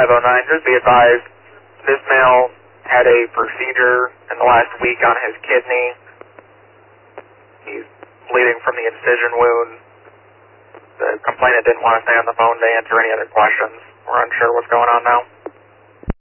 509, just be advised, this male had a procedure in the last week on his kidney. He's bleeding from the incision wound. The complainant didn't want to stay on the phone to answer any other questions. We're unsure what's going on now.